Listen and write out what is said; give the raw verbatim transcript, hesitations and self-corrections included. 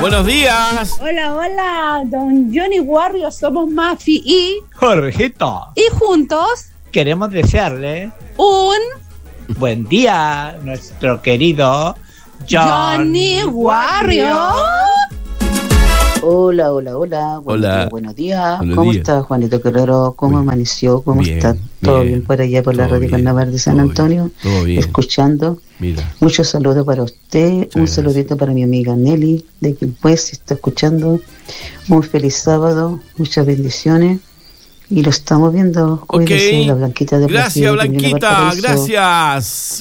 Buenos días. Hola, hola, don Johnny Warrior, somos Mafi y Jorgito. Y juntos queremos desearle un buen día a nuestro querido Johnny, Johnny Warrior. Hola, hola, hola. Buenos Hola. días, buenos días. Buenos ¿Cómo días. está Juanito Guerrero? ¿Cómo Bien. amaneció? ¿Cómo Bien, está? ¿Todo bien. bien por allá por la Todo radio bien, Carnaval de San todo Antonio? bien, todo bien. Escuchando. Mira. Muchos saludos para usted. Un gracias. saludito para mi amiga Nelly, de quien pues si está escuchando. Un feliz sábado, muchas bendiciones. Y lo estamos viendo. Ok. Cuídese, la Blanquita de Gracias, Placido, Camila Blanquita. Valparaíso. Gracias.